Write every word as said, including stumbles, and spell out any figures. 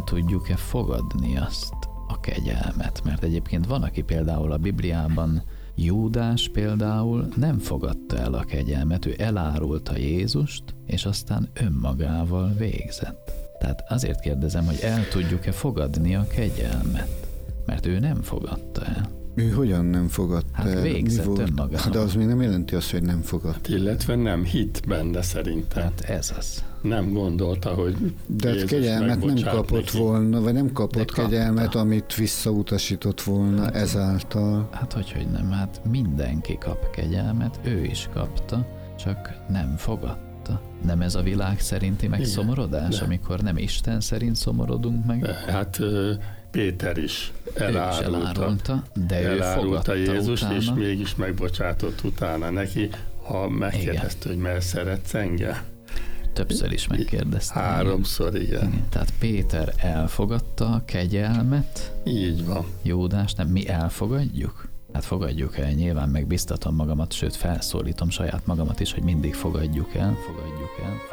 el tudjuk-e fogadni azt a kegyelmet? Mert egyébként van, aki például a Bibliában, Júdás például nem fogadta el a kegyelmet, ő elárulta Jézust, és aztán önmagával végzett. Tehát azért kérdezem, hogy el tudjuk-e fogadni a kegyelmet? Mert ő nem fogadta el. Ő hogyan nem fogadta Hát el? végzett önmagával. De az még nem jelenti azt, hogy nem fogadta. Hát illetve nem hitt benne szerintem. Hát ez az. Nem gondolta, hogy De hát Jézus kegyelmet nem megbocsát kapott neki. volna, vagy nem kapott kapta. kegyelmet, amit visszautasított volna ezáltal. Hát hogy, hogy nem, hát mindenki kap kegyelmet, ő is kapta, csak nem fogadta. Nem ez a világ szerinti megszomorodás, de. amikor nem Isten szerint szomorodunk meg? De, hát Péter is elárulta, Ő is elárulta, de ő elárulta fogadta Jézus, utána. és mégis megbocsátott utána neki, ha megkérdezte, hogy mert szeretsz engem. Többször is megkérdezte. Háromszor, igen. Igen. Tehát Péter elfogadta a kegyelmet, Így van. Júdás nem, mi elfogadjuk? Hát fogadjuk el, nyilván megbiztatom magamat, sőt felszólítom saját magamat is, hogy mindig fogadjuk el, fogadjuk el.